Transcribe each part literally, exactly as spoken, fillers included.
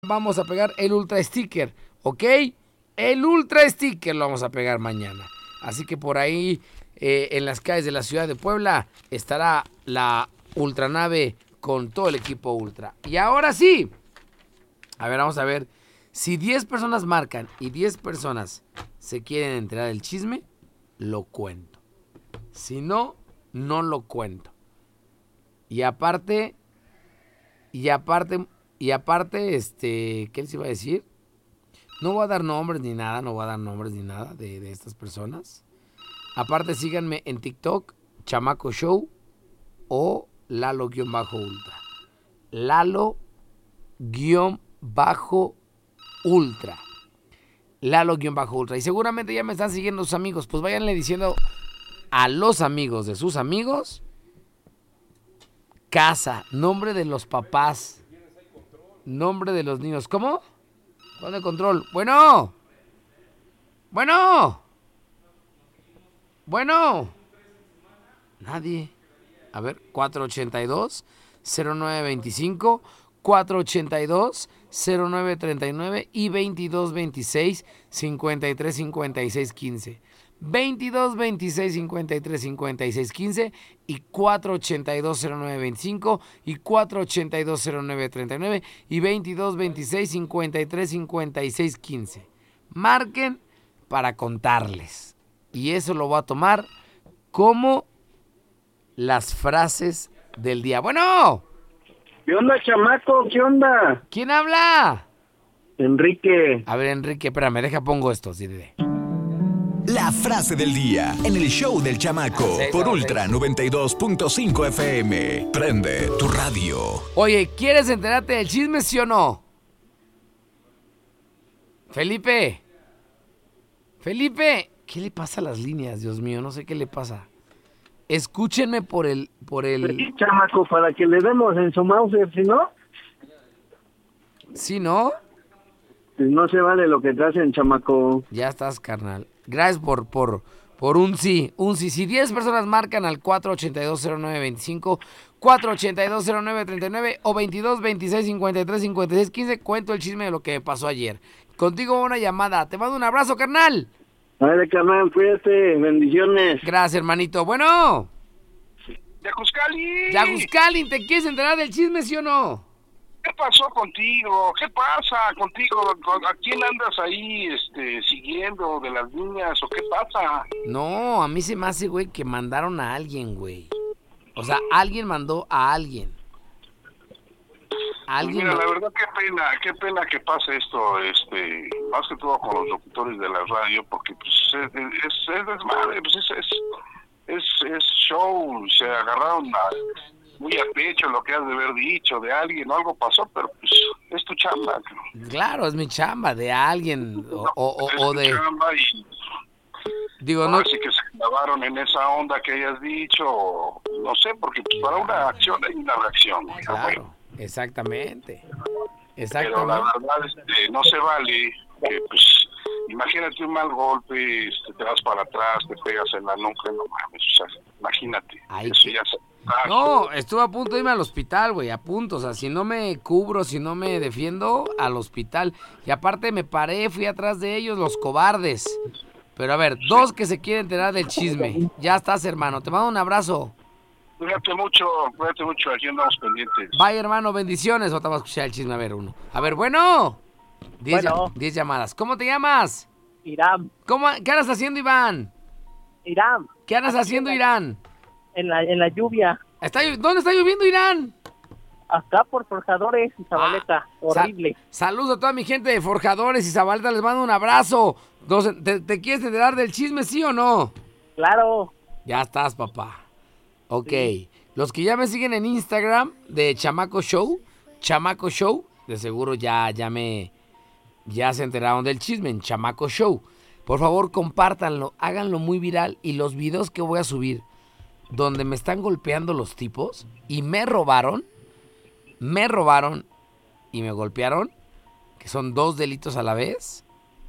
Vamos a pegar el ultra sticker, ¿ok? El ultra sticker lo vamos a pegar mañana. Así que por ahí, eh, en las calles de la ciudad de Puebla, estará la ultranave con todo el equipo ultra. Y ahora sí, a ver, vamos a ver. Si diez personas marcan y diez personas se quieren enterar del chisme, lo cuento. Si no, no lo cuento. Y aparte, y aparte... Y aparte, este, ¿qué les iba a decir? No voy a dar nombres ni nada, no voy a dar nombres ni nada de, de estas personas. Aparte, síganme en TikTok, Chamaco Show o Lalo-Ultra. Lalo-Ultra. Lalo-Ultra. Y seguramente ya me están siguiendo sus amigos. Pues váyanle diciendo a los amigos de sus amigos. Casa, nombre de los papás. Nombre de los niños. ¿Cómo? ¿Cuál de control? Bueno. Bueno. Bueno. Nadie. A ver, cuatro ochenta y dos, cero nueve veinticinco, cuatro ochenta y dos, cero nueve treinta y nueve y veintidós veintiséis, cincuenta y tres cincuenta y seis quince. veintidós veintiséis cincuenta y tres cincuenta y seis quince y cuatro ochenta y dos cero nueve veinticinco y cuatro ochenta y dos cero nueve treinta y nueve y veintidós veintiséis cincuenta y tres cincuenta y seis quince. Marquen para contarles. Y eso lo voy a tomar como las frases del día. Bueno. ¿Qué onda, chamaco? ¿Qué onda? ¿Quién habla? Enrique. A ver, Enrique, espérame, deja pongo esto, sí, de. La frase del día en el show del chamaco sí, por no, Ultra sí. noventa y dos punto cinco F M. Prende tu radio. Oye, ¿quieres enterarte del chisme, sí o no? Felipe. Felipe. ¿Qué le pasa a las líneas, Dios mío? No sé qué le pasa. Escúchenme por el... por el... Sí, chamaco, para que le demos en su mouse, si no... ¿Sí, no? Si no se vale lo que te hacen, chamaco. Ya estás, carnal. Gracias por, por, por un sí. Un sí. Si diez personas marcan al cuatro ochenta y dos cero nueve veinticinco, cuatro ochenta y dos cero nueve treinta y nueve o veintidós veintiséis cincuenta y tres cincuenta y seis quince, cuento el chisme de lo que me pasó ayer. Contigo una llamada. Te mando un abrazo, carnal. Dale, carnal, cuídate. Bendiciones. Gracias, hermanito. Bueno. Yacuzcali. Yacuzcali, ¿te quieres enterar del chisme, sí o no? ¿Qué pasó contigo? ¿Qué pasa contigo? ¿A quién andas ahí este, siguiendo de las niñas o qué pasa? No, a mí se me hace, güey, que mandaron a alguien, güey. O sea, alguien mandó a alguien. Alguien Mira, la verdad, qué pena, qué pena que pase esto, este, más que todo con los locutores de la radio, porque pues es, es, es desmadre, pues es, es, es, es show, se agarraron a... muy a pecho lo que has de haber dicho de alguien o algo pasó, pero pues es tu chamba. Claro, es mi chamba, de alguien o, no, o, es o tu de... chamba y digo, no... Así que se clavaron en esa onda que hayas dicho, o, no sé, porque pues, para una acción hay una reacción. Claro, bueno. exactamente. Exactamente. Pero la verdad este, no se vale que pues imagínate un mal golpe, este, te vas para atrás, te pegas en la nuca, no mames, o sea, imagínate. Ay, eso ya se... No, estuve a punto de irme al hospital, güey, a punto. O sea, si no me cubro, si no me defiendo, al hospital. Y aparte me paré, fui atrás de ellos, los cobardes. Pero a ver, sí. Dos que se quieren enterar del chisme. Ya estás, hermano. Te mando un abrazo. Cuídate mucho, cuídate mucho. Aquí andamos pendientes. Bye, hermano, bendiciones. Otra vamos a escuchar el chisme. A ver, uno. A ver, bueno. Diez, bueno. diez llamadas. ¿Cómo te llamas? Irán. ¿Cómo, ¿Qué andas haciendo, Iván? Irán. ¿Qué andas Aquí haciendo, en la, Irán? En la, en la lluvia. Está, ¿Dónde está lloviendo, Irán? Acá por Forjadores y Zabaleta. Ah, horrible. Sal, saludos a toda mi gente de Forjadores y Zabaleta. Les mando un abrazo. Entonces, ¿te, ¿te quieres enterar del chisme, sí o no? Claro. Ya estás, papá. Ok. Sí. Los que ya me siguen en Instagram de Chamaco Show, Chamaco Show, de seguro ya, ya me... ya se enteraron del chisme en Chamaco Show. Por favor, compártanlo, háganlo muy viral. Y los videos que voy a subir, donde me están golpeando los tipos y me robaron, me robaron y me golpearon, que son dos delitos a la vez.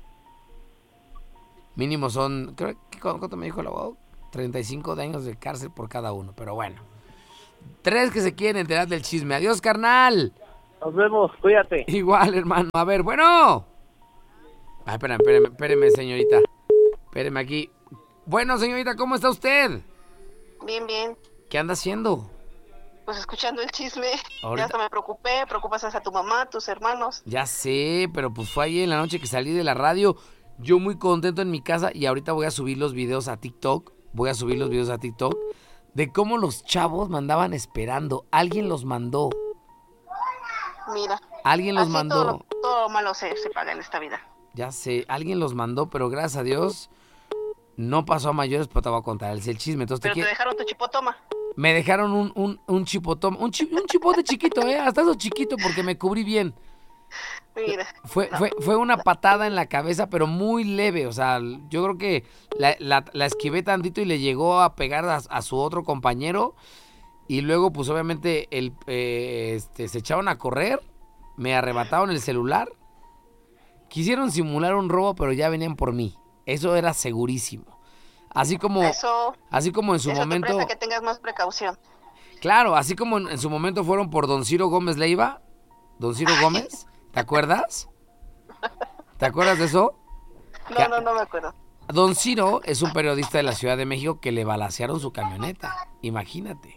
Mínimo son, creo que, ¿cuánto me dijo el abogado? treinta y cinco años de cárcel por cada uno, pero bueno. Tres que se quieren enterar del chisme. Adiós, carnal. Nos vemos, cuídate. Igual, hermano. A ver, bueno. Ay, espérame, espérame, espérame, señorita. Espérame aquí. Bueno, señorita, ¿cómo está usted? Bien, bien. ¿Qué anda haciendo? Pues escuchando el chisme. Ahorita- Ya hasta me preocupé, preocupas a tu mamá, tus hermanos. Ya sé, pero pues fue ayer en la noche que salí de la radio. Yo muy contento en mi casa y ahorita voy a subir los videos a TikTok. Voy a subir los videos a TikTok de cómo los chavos me andaban esperando. Alguien los mandó. Mira. Alguien los así mandó. Todo, lo- todo lo malo se, se paga en esta vida. Ya sé, alguien los mandó, pero gracias a Dios no pasó a mayores, pero te voy a contar el, el chisme. Entonces, Pero te te quiero- dejaron tu chipotoma. me dejaron un, un, un chipotón, un, chi- un chipote chiquito, ¿eh? Hasta eso chiquito porque me cubrí bien. Mira. Fue, no. fue, fue una patada en la cabeza, pero muy leve. O sea, yo creo que la, la, la esquivé tantito y le llegó a pegar a, a su otro compañero. Y luego, pues obviamente, el, eh, este, se echaron a correr. Me arrebataron el celular. Quisieron simular un robo, pero ya venían por mí. Eso era segurísimo. Así como, Eso, así como en su eso momento... te presta que tengas más precaución. Claro, así como en, en su momento fueron por don Ciro Gómez Leiva. Don Ciro Gómez, ¿te acuerdas? ¿Te acuerdas de eso? No, no, no me acuerdo. Don Ciro es un periodista de la Ciudad de México que le balacearon su camioneta. Imagínate.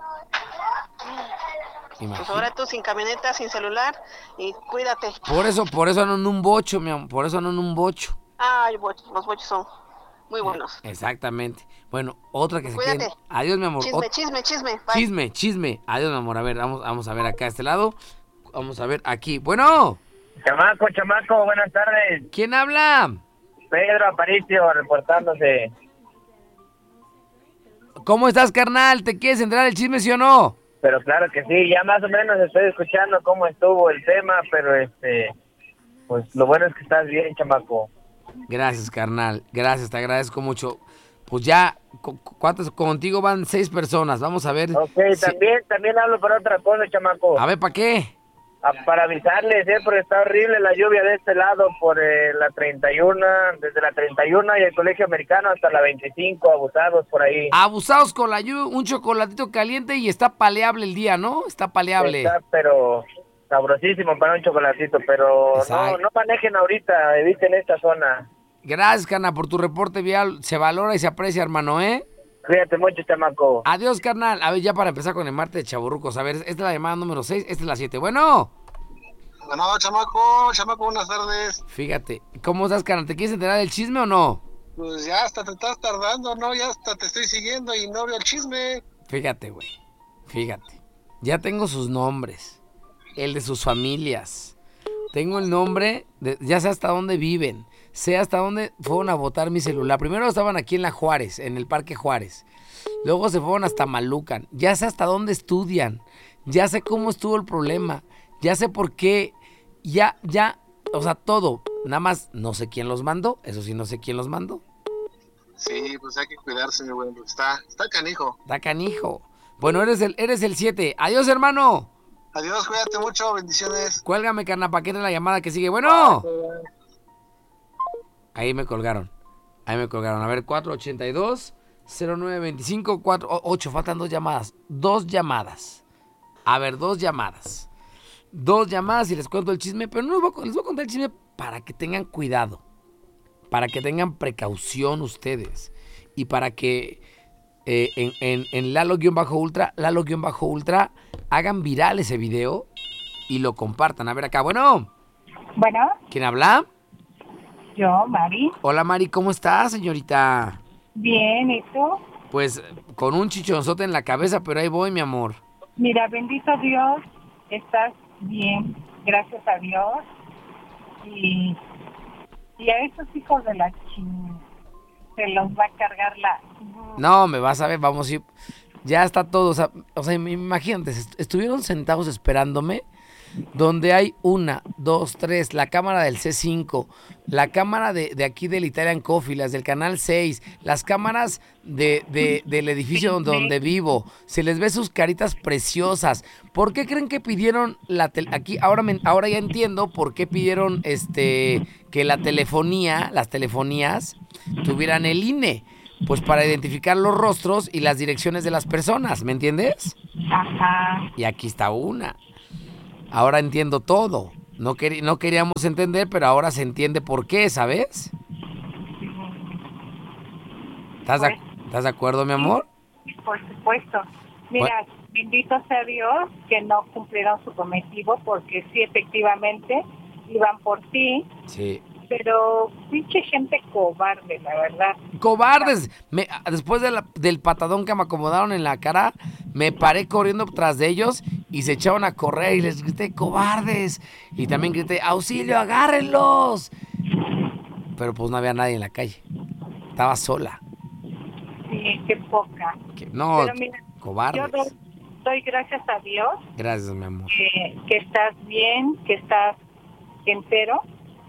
Pues Imagínate. ahora tú sin camioneta, sin celular y cuídate. Por eso, por eso ando en un bocho, mi amor. Por eso ando en un bocho. Ay, boch- los bochos son muy buenos. Exactamente. Bueno, otra que se Cuídate. quede. Adiós, mi amor. Chisme, Ot- chisme, chisme. Bye. Chisme, chisme. Adiós, mi amor. A ver, vamos, vamos a ver acá a este lado. Vamos a ver aquí. Bueno, Chamaco, chamaco, buenas tardes. ¿quién habla? Pedro Aparicio reportándose. ¿Cómo estás, carnal? ¿Te quieres entrar el chisme, sí o no? Pero claro que sí, ya más o menos estoy escuchando cómo estuvo el tema, pero este, pues lo bueno es que estás bien, chamaco. Gracias, carnal. Gracias, te agradezco mucho. Pues ya, cu- ¿cuántas? Contigo van seis personas. Vamos a ver. Ok, si- también, también hablo para otra cosa, chamaco. A ver, ¿para qué? Ah, para avisarles, eh, porque está horrible la lluvia de este lado por eh, la treinta y uno, desde la treinta y uno y el Colegio Americano hasta la veinticinco, abusados por ahí. Abusados con la lluvia, un chocolatito caliente y está paleable el día, ¿no? Está paleable. Está, pero sabrosísimo para un chocolatito, pero no, Exacto. no manejen ahorita, eviten esta zona. Gracias, carnal, por tu reporte vial. Se valora y se aprecia, hermano, ¿eh? Cuídate mucho, chamaco. Adiós, carnal. A ver, ya para empezar con el martes de chavorrucos. A ver, esta es la llamada número seis, esta es la siete. Bueno, Bueno, chamaco, chamaco, buenas tardes. fíjate. ¿Cómo estás, carnal? ¿Te quieres enterar del chisme o no? Pues ya hasta te estás tardando, ¿no? Ya hasta te estoy siguiendo y no veo el chisme. Fíjate, güey. Fíjate. Ya tengo sus nombres. El de sus familias. Tengo el nombre, de, ya sé hasta dónde viven. Sé hasta dónde fueron a botar mi celular. Primero estaban aquí en la Juárez, en el Parque Juárez. Luego se fueron hasta Malucan. Ya sé hasta dónde estudian. Ya sé cómo estuvo el problema. Ya sé por qué. Ya, ya, o sea, todo. Nada más no sé quién los mandó. Eso sí, no sé quién los mandó. Sí, pues hay que cuidarse, mi güey, porque está, está canijo. Da canijo. Bueno, eres el eres el siete. Adiós, hermano. Adiós, cuídate mucho, bendiciones. Cuélgame, carnal, para que entre la llamada que sigue. Bueno. Ahí me colgaron. Ahí me colgaron. A ver, cuatro ochenta y dos, cero nueve veinticinco, cuatro, ocho. Faltan dos llamadas. Dos llamadas. A ver, dos llamadas. Dos llamadas y les cuento el chisme. Pero no les voy a, les voy a contar el chisme para que tengan cuidado. Para que tengan precaución ustedes. Y para que eh, en, en, en Lalo-Ultra, Lalo-Ultra, hagan viral ese video y lo compartan. A ver acá, bueno. Bueno, ¿Quién habla? yo, Mari. Hola, Mari, ¿cómo estás, señorita? Bien, ¿y tú? Pues con un chichonzote en la cabeza, pero ahí voy, mi amor. Mira, bendito Dios, estás bien, gracias a Dios. Y, y a esos hijos de la chingada se los va a cargar la... No, me vas a ver, vamos a ir. Ya está todo, o sea, o sea, imagínate, est- estuvieron sentados esperándome, donde hay una, dos, tres, la cámara del C cinco, la cámara de, de aquí del Italian Coffee, las del Canal seis, las cámaras de, de, del edificio donde, donde vivo, se les ve sus caritas preciosas. ¿Por qué creen que pidieron la tele? Aquí ahora me, ahora ya entiendo por qué pidieron este que la telefonía, las telefonías tuvieran el I N E. Pues para identificar los rostros y las direcciones de las personas, ¿me entiendes? Ajá. Y aquí está una. ahora entiendo todo. No, quer- no queríamos entender, pero ahora se entiende por qué, ¿sabes? ¿Estás de, ¿estás de acuerdo, mi amor? Por supuesto. Mira, bendito sea Dios que no cumplieron su cometido, porque sí, efectivamente, iban por ti, Sí. pero pinche gente cobarde, la verdad. ¡Cobardes! Me, después de la- del patadón que me acomodaron en la cara, me paré corriendo tras de ellos y se echaron a correr y les grité, ¡cobardes! Y también grité, ¡auxilio, agárrenlos! Pero pues no había nadie en la calle. Estaba sola. Sí, qué poca. Que- no, Pero mira, cobardes. yo doy, doy gracias a Dios Gracias, mi amor. que, que estás bien, que estás entero,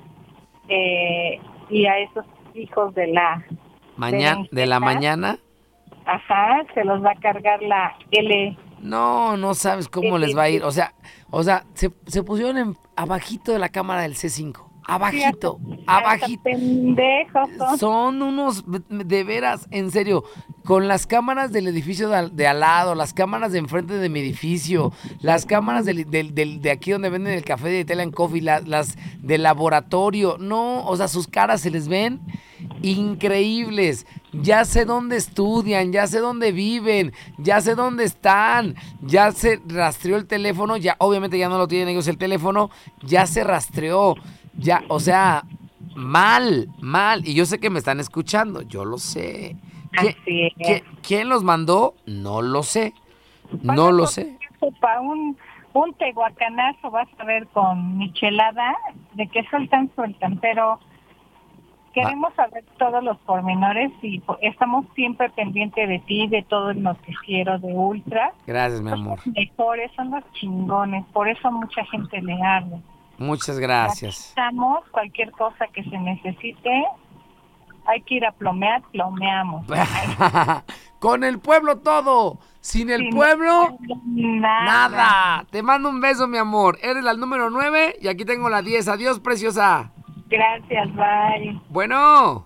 eh, y a esos hijos de la... Mañana, de la mañana. Ajá, se los va a cargar la L. No, no sabes cómo les va a ir. O sea, o sea, se, se pusieron en, abajito de la cámara del C cinco. Abajito, abajito. Pendejos son. Son unos, de veras, en serio, con las cámaras del edificio de al, de al lado, las cámaras de enfrente de mi edificio, las cámaras del, del, del- de aquí donde venden el café de Italian Coffee, la- las del laboratorio. No, o sea, sus caras se les ven increíbles. Ya sé dónde estudian, ya sé dónde viven, ya sé dónde están, ya se rastreó el teléfono, ya obviamente ya no lo tienen ellos el teléfono, ya se rastreó, ya, o sea, mal, mal. Y yo sé que me están escuchando, yo lo sé. ¿Qui- Así es. qui- ¿Quién los mandó? No lo sé, no lo sé. Para un, un tehuacanazo vas a ver con michelada, de que sueltan, sueltan, pero queremos saber todos los pormenores y po- estamos siempre pendientes de ti, de todo el noticiero de Ultra. Gracias, mi amor. Mejores, son los chingones, por eso mucha gente le habla. Muchas gracias. Estamos, cualquier cosa que se necesite, hay que ir a plomear, plomeamos. Con el pueblo todo. Sin el Sin pueblo, nada. nada. Te mando un beso, mi amor. Eres la número nueve y aquí tengo la diez. Adiós, preciosa. Gracias, bye. Bueno.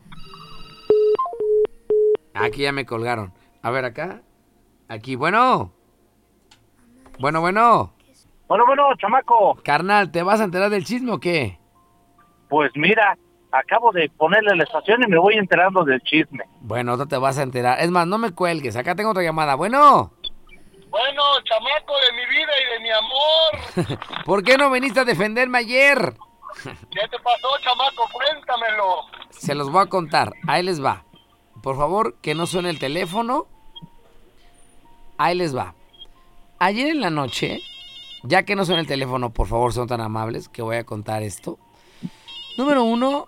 Aquí ya me colgaron. A ver, acá. Aquí, bueno. Bueno, bueno. Bueno, bueno, chamaco, Carnal, ¿te vas a enterar del chisme o qué? pues mira, acabo de ponerle la estación y me voy enterando del chisme. Bueno, no te vas a enterar. Es más, no me cuelgues. Acá tengo otra llamada. Bueno. Bueno, chamaco de mi vida y de mi amor. ¿Por qué no viniste a defenderme ayer? ¿Qué te pasó, chamaco? Cuéntamelo. Se los voy a contar. Ahí les va. Por favor, que no suene el teléfono. Ahí les va. Ayer en la noche, ya que no suene el teléfono, por favor, son tan amables que voy a contar esto. Número uno,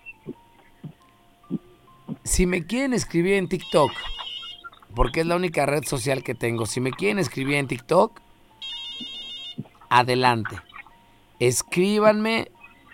si me quieren escribir en TikTok, porque es la única red social que tengo, si me quieren escribir en TikTok, adelante. Escríbanme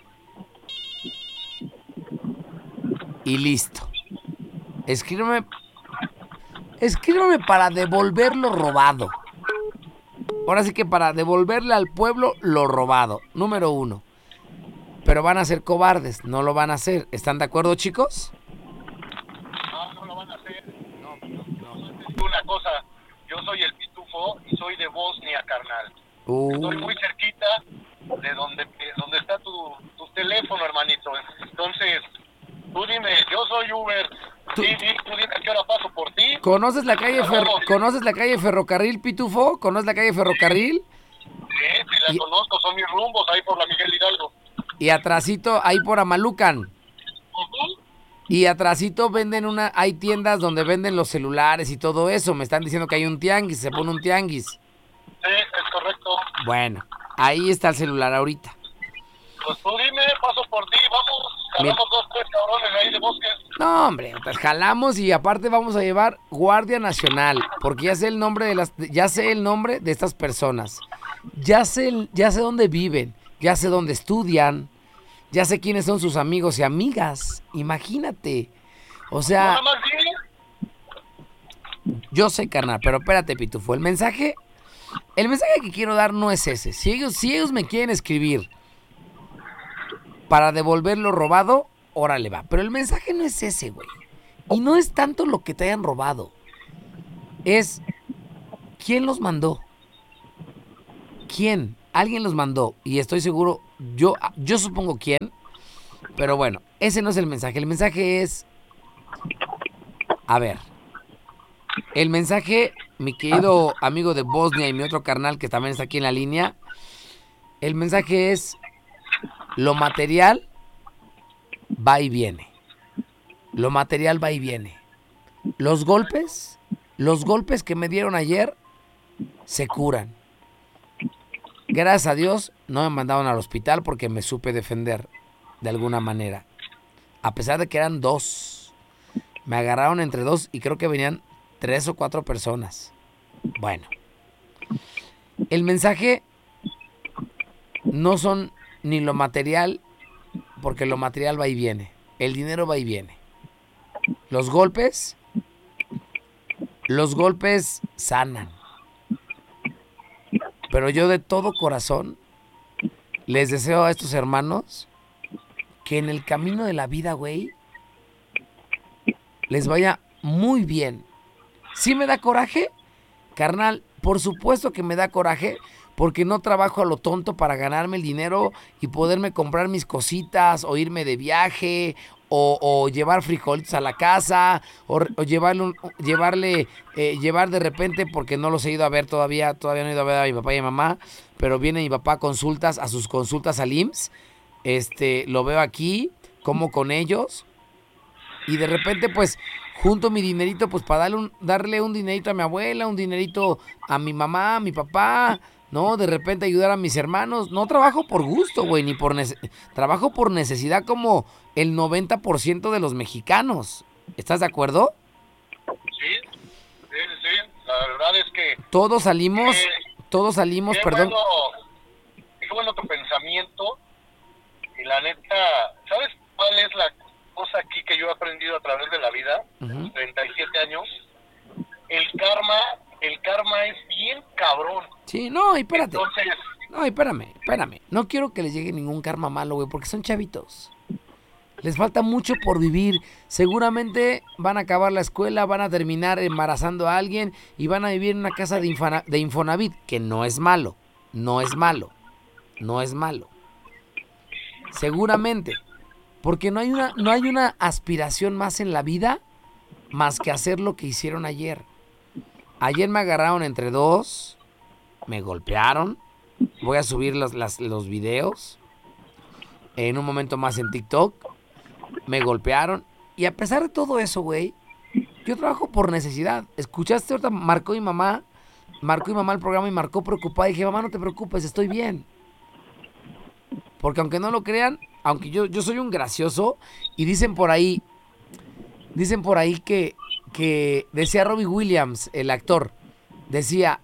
y listo. Escríbeme, escríbeme para devolver lo robado. Ahora sí que para devolverle al pueblo lo robado. Número uno. Pero van a ser cobardes, no lo van a hacer. ¿Están de acuerdo, chicos? No, no lo van a hacer. No, no, no. Una cosa, yo soy el pitufo y soy de Bosnia, carnal. Uh, Estoy muy cerquita de donde, de donde está tu, tu teléfono, hermanito. Entonces, tú dime, yo soy Uber. Tú- Sí, sí, tú dime a qué hora paso por ti. ¿Conoces la calle Fer- ¿Conoces la calle Ferrocarril, Pitufo? ¿Conoces la calle Ferrocarril? Sí, sí, la Y- conozco, son mis rumbos ahí por la Miguel Hidalgo. Y atrasito, ahí por Amalucan. Ujú. Y atrasito venden una, hay tiendas donde venden los celulares y todo eso. Me están diciendo que hay un tianguis, se pone un tianguis. Sí, es correcto. Bueno, ahí está el celular ahorita. Pues tú dime, paso por ti, vamos. Mira. Jalamos dos, tres cabrones ahí de bosques. No, hombre, pues jalamos y aparte vamos a llevar Guardia Nacional, porque ya sé el nombre de las, ya sé el nombre de estas personas. Ya sé, el- ya sé dónde viven, ya sé dónde estudian, ya sé quiénes son sus amigos y amigas. Imagínate. O sea, Nada más dime. yo sé, carnal, pero espérate, Pitufo. El mensaje, el mensaje que quiero dar no es ese. Si ellos, si ellos me quieren escribir para devolver lo robado, órale va. Pero el mensaje no es ese, güey. Y no es tanto lo que te hayan robado. Es, ¿quién los mandó? ¿Quién? alguien los mandó y estoy seguro, yo, yo supongo quién, pero bueno, ese no es el mensaje. El mensaje es, a ver, el mensaje, mi querido amigo de Bosnia y mi otro carnal que también está aquí en la línea, el mensaje es, lo material va y viene. Lo material va y viene. Los golpes, los golpes que me dieron ayer se curan. Gracias a Dios no me mandaron al hospital porque me supe defender de alguna manera. A pesar de que eran dos. Me agarraron entre dos y creo que venían tres o cuatro personas. Bueno. El mensaje no son ni lo material, porque lo material va y viene. El dinero va y viene. Los golpes, los golpes sanan. Pero yo de todo corazón les deseo a estos hermanos que en el camino de la vida, güey, les vaya muy bien. ¿Sí me da coraje? Carnal, por supuesto que me da coraje, porque no trabajo a lo tonto para ganarme el dinero y poderme comprar mis cositas, o irme de viaje, o, o llevar frijolitos a la casa, o, o llevarle, un, llevarle eh, llevar de repente, porque no los he ido a ver todavía, todavía no he ido a ver a mi papá y a mi mamá, pero viene mi papá a consultas, a sus consultas al I M S S, este, lo veo aquí, como con ellos, y de repente pues junto mi dinerito pues para darle un, darle un dinerito a mi abuela, un dinerito a mi mamá, a mi papá, ¿no? De repente ayudar a mis hermanos. No trabajo por gusto, güey, ni por nece- trabajo por necesidad como el noventa por ciento de los mexicanos. ¿Estás de acuerdo? Sí, sí, sí. La verdad es que... Todos salimos, eh, todos salimos, qué perdón. Bueno, qué bueno tu pensamiento. Y la neta, ¿sabes cuál es la cosa aquí que yo he aprendido a través de la vida? Uh-huh. treinta y siete años. El karma, el karma es bien cabrón. Sí, no, y espérate. Entonces, No, y espérame, espérame. No quiero que les llegue ningún karma malo, güey, porque son chavitos. Les falta mucho por vivir. Seguramente van a acabar la escuela, van a terminar embarazando a alguien y van a vivir en una casa de, infana, de Infonavit, que no es malo, no es malo, no es malo. Seguramente, porque no hay una, no hay una aspiración más en la vida más que hacer lo que hicieron ayer. Ayer me agarraron entre dos, me golpearon. Voy a subir los, las, los videos en un momento más en TikTok. Me golpearon. Y a pesar de todo eso, güey, yo trabajo por necesidad. Escuchaste ahorita, marcó mi mamá, marcó mi mamá el programa y marcó preocupada. Y dije, mamá, no te preocupes, estoy bien. Porque aunque no lo crean, aunque yo, yo soy un gracioso, y dicen por ahí, dicen por ahí que, que decía Robbie Williams, el actor, decía,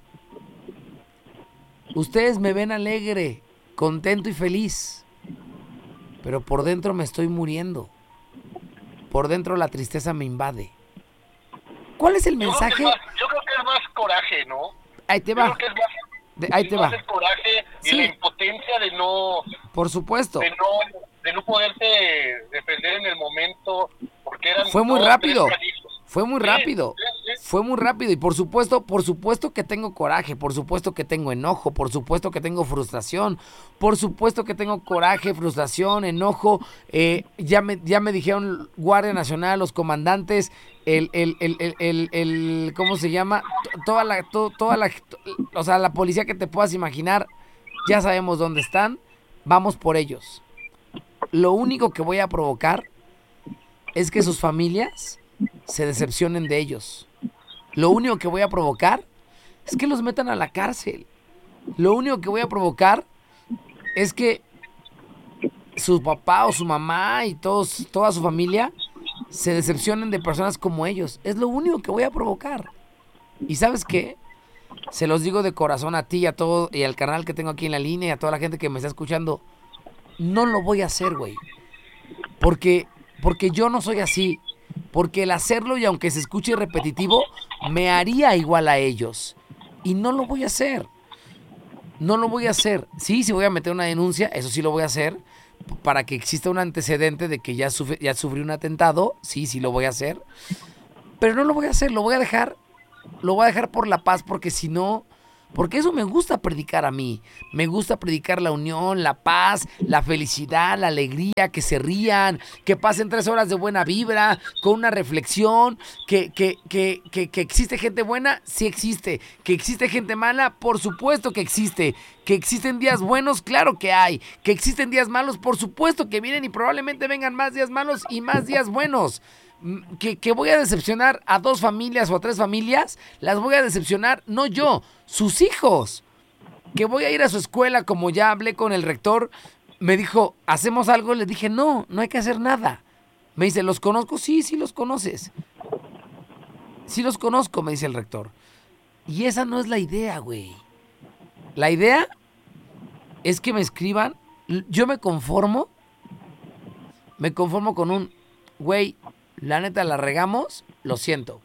ustedes me ven alegre, contento y feliz, pero por dentro me estoy muriendo. Por dentro la tristeza me invade. ¿Cuál es el mensaje? Yo creo que es más, yo creo que es más coraje, ¿no? Ahí te Yo va. creo que es más, De, ahí es te más va. el coraje y Sí. la impotencia de no, Por supuesto. de no, de no poderte defender en el momento, porque eran Fue muy dos, rápido. tres añitos. Fue muy Sí, rápido. sí, sí. Fue muy rápido. Y por supuesto, por supuesto que tengo coraje. Por supuesto que tengo enojo. Por supuesto que tengo frustración. Por supuesto que tengo coraje, frustración, enojo. Eh, ya me, ya me dijeron Guardia Nacional, los comandantes, el, el, el, el, el, el ¿cómo se llama? T- Toda la, to- toda la, o sea, la policía que te puedas imaginar, ya sabemos dónde están. Vamos por ellos. Lo único que voy a provocar es que sus familias se decepcionen de ellos. Lo único que voy a provocar es que los metan a la cárcel. Lo único que voy a provocar es que su papá o su mamá y todos, toda su familia se decepcionen de personas como ellos. Es lo único que voy a provocar. ¿Y sabes qué? Se los digo de corazón a ti y a todo, y al canal que tengo aquí en la línea y a toda la gente que me está escuchando. No lo voy a hacer, güey. Porque, porque yo no soy así. Porque el hacerlo, y aunque se escuche repetitivo, me haría igual a ellos. Y no lo voy a hacer. No lo voy a hacer. Sí, sí voy a meter una denuncia, eso sí lo voy a hacer, para que exista un antecedente de que ya, sufrí, ya sufrí un atentado. Sí, sí lo voy a hacer. Pero no lo voy a hacer, lo voy a dejar. Lo voy a dejar por la paz, porque si no, Porque eso me gusta predicar a mí. Me gusta predicar la unión, la paz, la felicidad, la alegría, que se rían, que pasen tres horas de buena vibra, con una reflexión, que, que, que, que, que existe gente buena, sí existe. Que existe gente mala, por supuesto que existe. Que existen días buenos, claro que hay. Que existen días malos, por supuesto que vienen y probablemente vengan más días malos y más días buenos. Que, que voy a decepcionar a dos familias o a tres familias, las voy a decepcionar, no yo, sus hijos. Que voy a ir a su escuela, como ya hablé con el rector, me dijo, ¿hacemos algo? Le dije, no, no hay que hacer nada. Me dice, ¿los conozco? Sí, sí los conoces. Sí los conozco, me dice el rector. Y esa no es la idea, güey. La idea es que me escriban, yo me conformo, me conformo con un, güey, la neta la regamos, lo siento.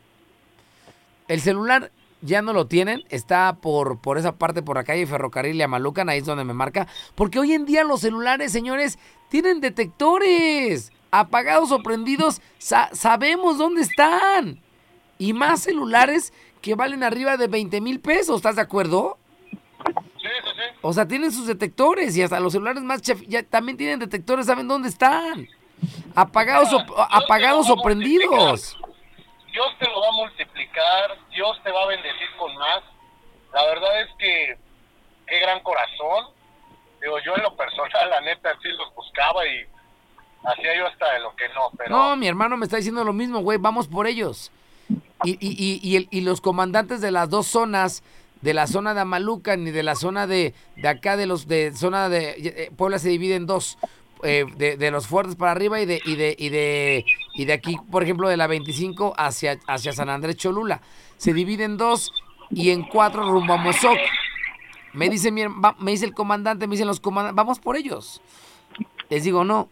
El celular ya no lo tienen, está por, por esa parte, por la calle Ferrocarril y Amalucan, ahí es donde me marca. Porque hoy en día los celulares, señores, tienen detectores. Apagados o prendidos, sa- sabemos dónde están. Y más celulares que valen arriba de veinte mil pesos, ¿estás de acuerdo? Sí, sí, sí. O sea, tienen sus detectores y hasta los celulares más chef ya también tienen detectores, saben dónde están. Apagados o, apagados o prendidos. Dios te lo va a multiplicar, Dios te va a bendecir con más. La verdad es que, qué gran corazón. Digo, yo en lo personal, la neta, sí los buscaba y hacía yo hasta de lo que no, pero... No, mi hermano me está diciendo lo mismo, güey, vamos por ellos. Y, y, y, y, el, y los comandantes de las dos zonas, de la zona de Amalucan y de la zona de, de acá, de los de zona de eh, Puebla se divide en dos. Eh, de, de los fuertes para arriba y de y de y de y de aquí, por ejemplo, de la veinticinco hacia hacia San Andrés Cholula. Se divide en dos y en cuatro rumbo a Mozoc. Me dice mi, va, me dice el comandante, me dicen los comandantes, vamos por ellos. Les digo, no.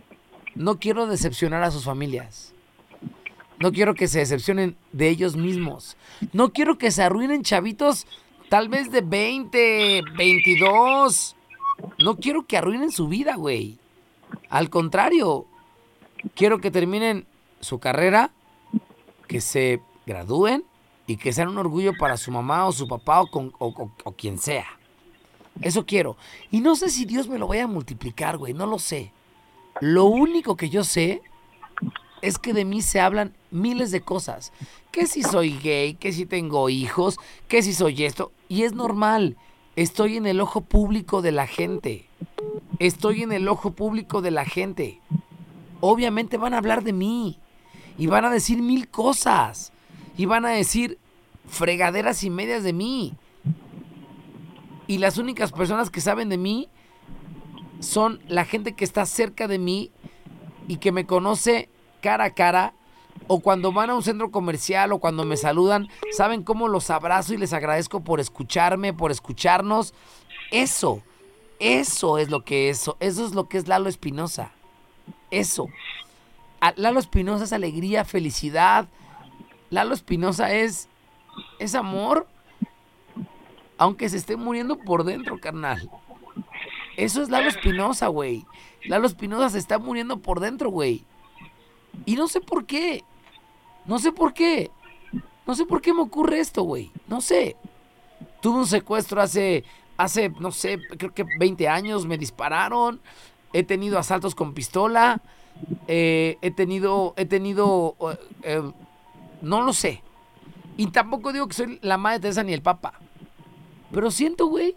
No quiero decepcionar a sus familias. No quiero que se decepcionen de ellos mismos. No quiero que se arruinen chavitos tal vez de veinte, veintidós. No quiero que arruinen su vida, güey. Al contrario, quiero que terminen su carrera, que se gradúen y que sean un orgullo para su mamá o su papá o, con, o, o, o quien sea. Eso quiero. Y no sé si Dios me lo vaya a multiplicar, güey, no lo sé. Lo único que yo sé es que de mí se hablan miles de cosas. Que si soy gay, que si tengo hijos, que si soy esto. Y es normal. Estoy en el ojo público de la gente. Estoy en el ojo público de la gente. Obviamente van a hablar de mí. Y van a decir mil cosas. Y van a decir fregaderas y medias de mí. Y las únicas personas que saben de mí son la gente que está cerca de mí y que me conoce cara a cara, o cuando van a un centro comercial o cuando me saludan, saben cómo los abrazo y les agradezco por escucharme, por escucharnos. Eso, eso es lo que es, eso es lo que es Lalo Espinosa. Eso. A Lalo Espinosa es alegría, felicidad. Lalo Espinosa es, es amor, aunque se esté muriendo por dentro, carnal. Eso es Lalo Espinosa, güey. Lalo Espinosa se está muriendo por dentro, güey. Y no sé por qué. No sé por qué. No sé por qué me ocurre esto, güey. No sé. Tuve un secuestro hace, hace, no sé, creo que veinte años. Me dispararon. He tenido asaltos con pistola. Eh, he tenido, he tenido, eh, no lo sé. Y tampoco digo que soy la madre Teresa ni el Papa. Pero siento, güey,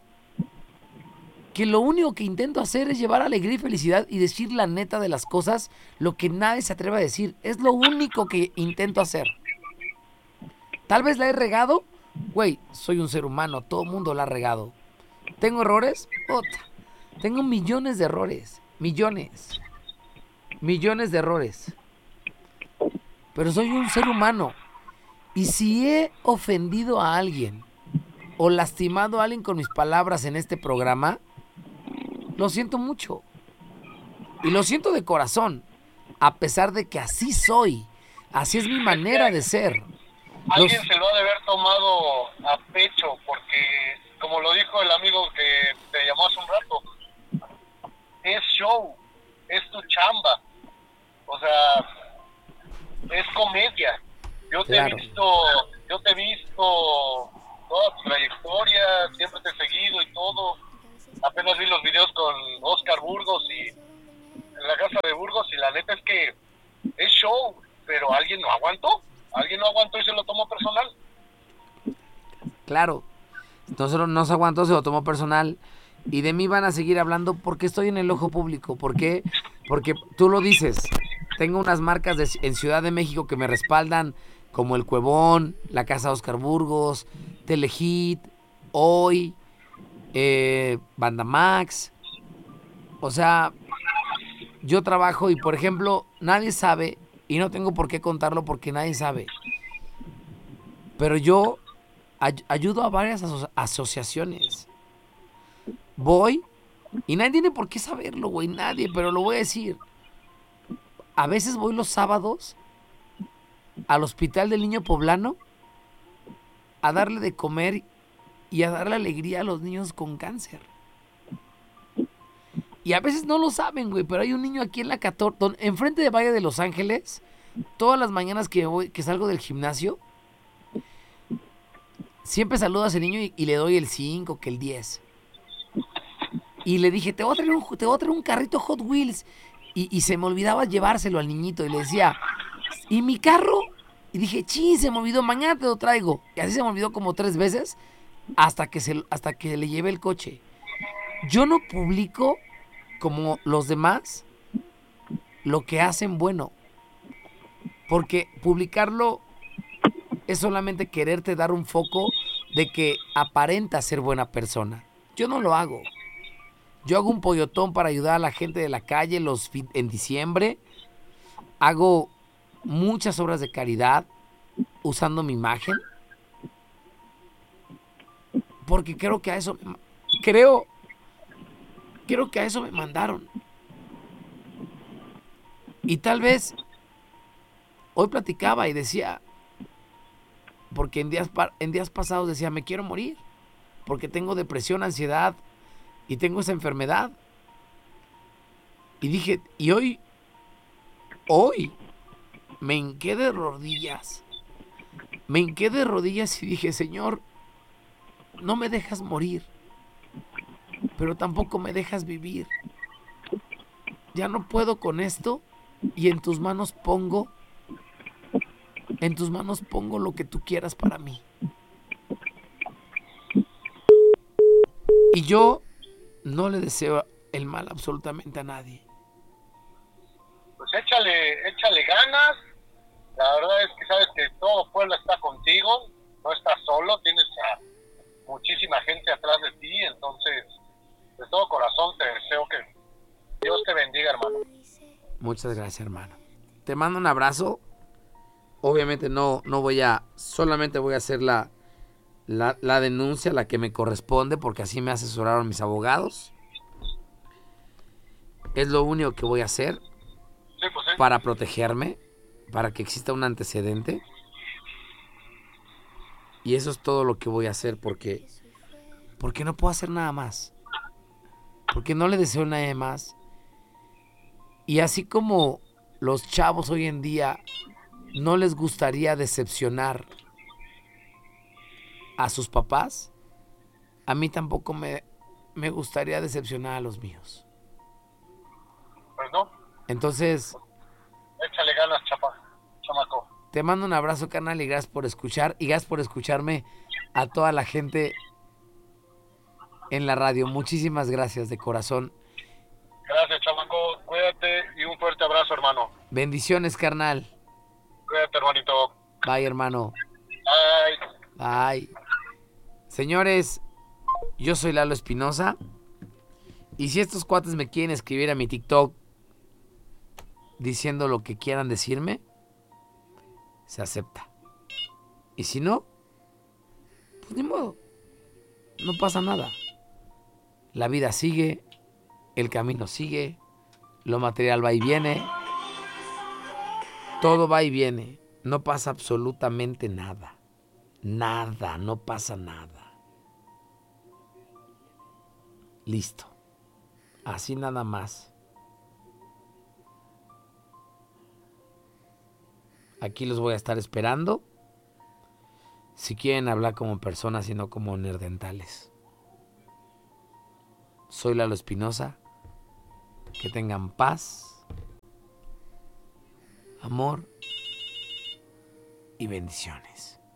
que lo único que intento hacer es llevar alegría y felicidad y decir la neta de las cosas, lo que nadie se atreve a decir. Es lo único que intento hacer. Tal vez la he regado. Güey, soy un ser humano, todo el mundo la ha regado. ¿Tengo errores? Ota. Tengo millones de errores. Millones. Millones de errores. Pero soy un ser humano. Y si he ofendido a alguien o lastimado a alguien con mis palabras en este programa, lo siento mucho. Y lo siento de corazón. A pesar de que así soy. Así es mi manera de ser. Alguien Los... se lo ha de haber tomado a pecho porque, como lo dijo el amigo que te llamó hace un rato, es show, es tu chamba. O sea, es comedia. Yo te Claro. he visto, yo te he visto toda tu trayectoria, siempre te he seguido y todo. Apenas vi los videos con Oscar Burgos y en la casa de Burgos, y la neta es que es show, pero alguien no aguantó, alguien no aguantó y se lo tomó personal. Claro, no se, lo, no se aguantó, se lo tomó personal. Y de mí van a seguir hablando porque estoy en el ojo público. ¿Por qué? Porque tú lo dices. Tengo unas marcas de, en Ciudad de México que me respaldan, como El Cuevón, la Casa Oscar Burgos, Telehit, Hoy, eh, Banda Max. O sea, yo trabajo y, por ejemplo, nadie sabe, y no tengo por qué contarlo porque nadie sabe. Pero yo ay- ayudo a varias aso- asociaciones. Voy, y nadie tiene por qué saberlo, güey, nadie, pero lo voy a decir. A veces voy los sábados al Hospital del Niño Poblano a darle de comer y a darle alegría a los niños con cáncer. Y a veces no lo saben, güey, pero hay un niño aquí en la catorce, enfrente de Valle de Los Ángeles, todas las mañanas que voy, que salgo del gimnasio, siempre saludo a ese niño y, y le doy el cinco, que el diez. Y le dije, te voy a traer un, te voy a traer un carrito Hot Wheels. Y, y se me olvidaba llevárselo al niñito. Y le decía, ¿y mi carro? Y dije, ching, se me olvidó, mañana te lo traigo. Y así se me olvidó como tres veces hasta que, se, hasta que le llevé el coche. Yo no publico como los demás lo que hacen bueno. Porque publicarlo es solamente quererte dar un foco de que aparenta ser buena persona. Yo no lo hago. Yo hago un pollotón para ayudar a la gente de la calle los fi- en diciembre. Hago muchas obras de caridad usando mi imagen. Porque creo que a eso me, ma- creo creo que a eso me mandaron. Y tal vez hoy platicaba y decía, porque en días pa- en días pasados decía, me quiero morir porque tengo depresión, ansiedad y tengo esa enfermedad. Y dije, y hoy, hoy, me hinqué de rodillas. Me hinqué de rodillas y dije, Señor, no me dejas morir, pero tampoco me dejas vivir. Ya no puedo con esto y en tus manos pongo, en tus manos pongo lo que tú quieras para mí. Y yo no le deseo el mal absolutamente a nadie. Pues échale, échale ganas. La verdad es que sabes que todo Puebla está contigo, no estás solo, tienes a muchísima gente atrás de ti, entonces de todo corazón te deseo que Dios te bendiga, hermano. Muchas gracias, hermano. Te mando un abrazo. Obviamente no, no voy a, solamente voy a hacer la, la, la denuncia, la que me corresponde, porque así me asesoraron mis abogados. Es lo único que voy a hacer Sí, pues, ¿eh? para protegerme, para que exista un antecedente. Y eso es todo lo que voy a hacer, porque, porque no puedo hacer nada más. Porque no le deseo nada más. Y así como los chavos hoy en día no les gustaría decepcionar a sus papás, a mí tampoco me, me gustaría decepcionar a los míos. Pues no, Entonces, échale ganas, chapa, chamaco. te mando un abrazo, carnal, y gracias por escuchar, y gracias por escucharme a toda la gente en la radio. Muchísimas gracias de corazón. Gracias, chamaco, cuídate y un fuerte abrazo, hermano. Bendiciones, carnal. Cuídate, hermanito. Bye, hermano. Bye. Bye. Señores, yo soy Lalo Espinosa. Y si estos cuates me quieren escribir a mi TikTok diciendo lo que quieran decirme, se acepta. Y si no, pues ni modo. No pasa nada. La vida sigue, el camino sigue, lo material va y viene. Todo va y viene. No pasa absolutamente nada. Nada, no pasa nada. Listo. Así nada más. Aquí los voy a estar esperando. Si quieren hablar como personas y no como nerdentales. Soy Lalo Espinosa. Que tengan paz, amor y bendiciones.